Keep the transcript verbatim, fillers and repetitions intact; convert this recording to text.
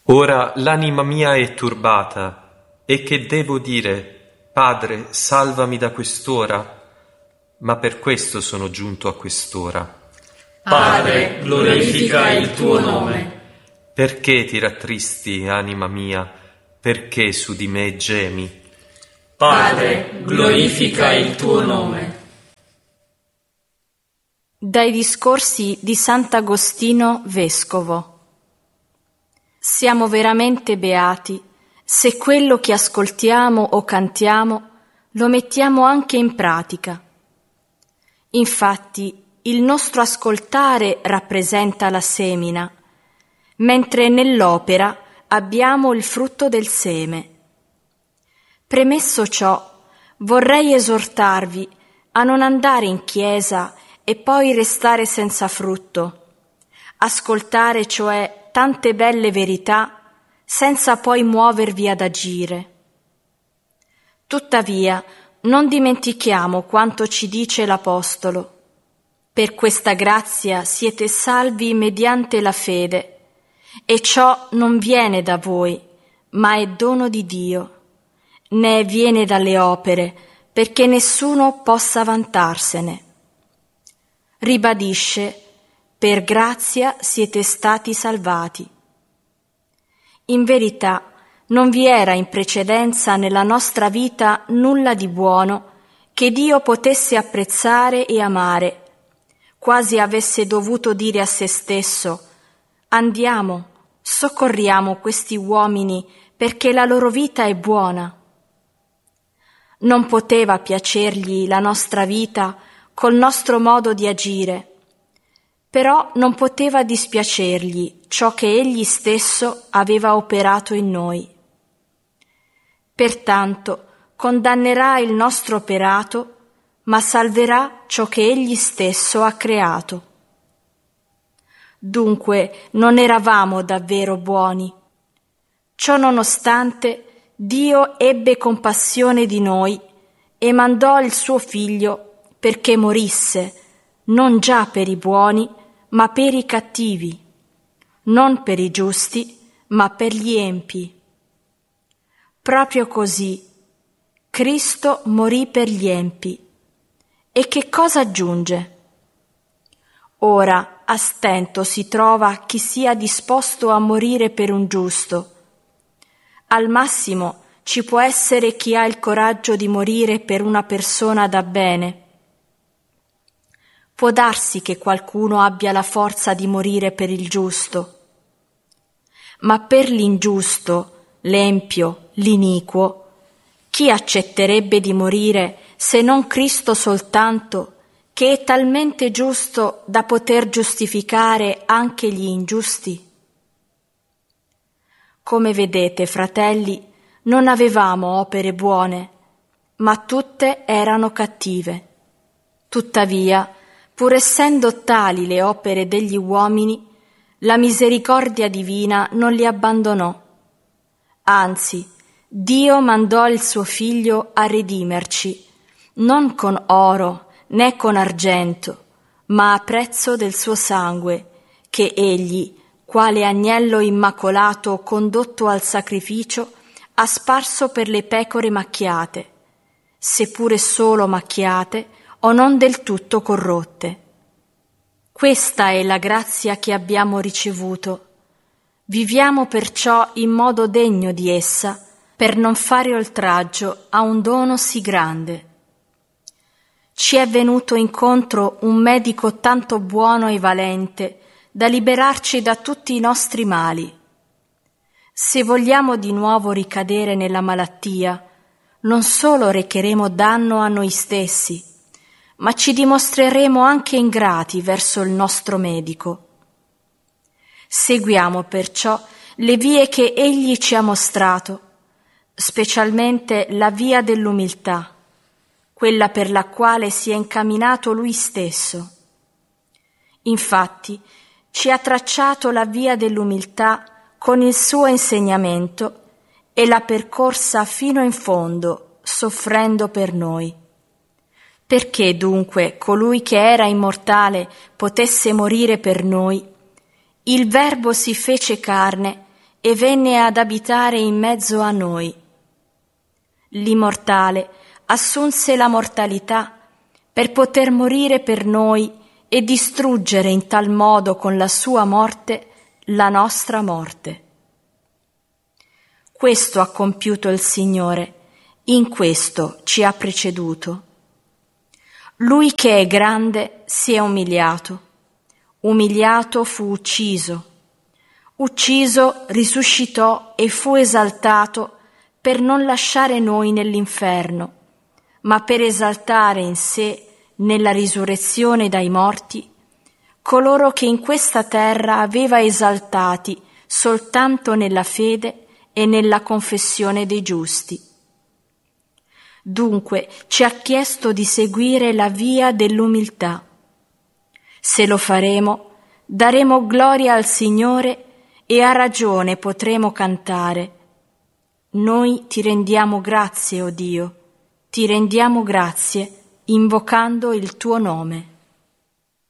Ora l'anima mia è turbata, e che devo dire? Padre, salvami da quest'ora? Ma per questo sono giunto a quest'ora. Padre, glorifica il tuo nome. Perché ti rattristi, anima mia? Perché su di me gemi? Padre, glorifica il tuo nome. Dai discorsi di Sant'Agostino Vescovo. Siamo veramente beati se quello che ascoltiamo o cantiamo lo mettiamo anche in pratica. Infatti, il nostro ascoltare rappresenta la semina, mentre nell'opera abbiamo il frutto del seme. Premesso ciò, vorrei esortarvi a non andare in chiesa e poi restare senza frutto, ascoltare cioè tante belle verità senza poi muovervi ad agire. Tuttavia, non dimentichiamo quanto ci dice l'Apostolo: per questa grazia siete salvi mediante la fede, e ciò non viene da voi, ma è dono di Dio, né viene dalle opere, perché nessuno possa vantarsene. Ribadisce: per grazia siete stati salvati. In verità, non vi era in precedenza nella nostra vita nulla di buono che Dio potesse apprezzare e amare, quasi avesse dovuto dire a se stesso: andiamo, soccorriamo questi uomini perché la loro vita è buona. Non poteva piacergli la nostra vita col nostro modo di agire, però non poteva dispiacergli ciò che egli stesso aveva operato in noi. Pertanto condannerà il nostro operato, ma salverà ciò che egli stesso ha creato. Dunque non eravamo davvero buoni. Ciò nonostante, Dio ebbe compassione di noi e mandò il suo Figlio perché morisse, non già per i buoni, ma per i cattivi, non per i giusti, ma per gli empi. Proprio così, Cristo morì per gli empi. E che cosa aggiunge? Ora a stento si trova chi sia disposto a morire per un giusto. Al massimo ci può essere chi ha il coraggio di morire per una persona da bene. Può darsi che qualcuno abbia la forza di morire per il giusto, ma per l'ingiusto, l'empio, l'iniquo, chi accetterebbe di morire se non Cristo soltanto, che è talmente giusto da poter giustificare anche gli ingiusti? Come vedete, fratelli, non avevamo opere buone, ma tutte erano cattive. Tuttavia, pur essendo tali le opere degli uomini, la misericordia divina non li abbandonò. Anzi, Dio mandò il suo Figlio a redimerci, non con oro né con argento, ma a prezzo del suo sangue, che egli, quale agnello immacolato condotto al sacrificio, ha sparso per le pecore macchiate, seppure solo macchiate o non del tutto corrotte. Questa è la grazia che abbiamo ricevuto. Viviamo perciò in modo degno di essa, per non fare oltraggio a un dono sì grande. Ci è venuto incontro un medico tanto buono e valente da liberarci da tutti i nostri mali. Se vogliamo di nuovo ricadere nella malattia, non solo recheremo danno a noi stessi, ma ci dimostreremo anche ingrati verso il nostro medico. Seguiamo perciò le vie che egli ci ha mostrato, specialmente la via dell'umiltà, quella per la quale si è incamminato lui stesso. Infatti, ci ha tracciato la via dell'umiltà con il suo insegnamento e l'ha percorsa fino in fondo, soffrendo per noi. Perché dunque colui che era immortale potesse morire per noi, il Verbo si fece carne e venne ad abitare in mezzo a noi. L'immortale assunse la mortalità per poter morire per noi e distruggere in tal modo con la sua morte la nostra morte. Questo ha compiuto il Signore, in questo ci ha preceduto. Lui che è grande si è umiliato, umiliato fu ucciso, ucciso risuscitò e fu esaltato per non lasciare noi nell'inferno, ma per esaltare in sé, nella risurrezione dai morti, coloro che in questa terra aveva esaltati soltanto nella fede e nella confessione dei giusti. Dunque ci ha chiesto di seguire la via dell'umiltà. Se lo faremo, daremo gloria al Signore e a ragione potremo cantare: noi ti rendiamo grazie, o Dio, ti rendiamo grazie, invocando il tuo nome.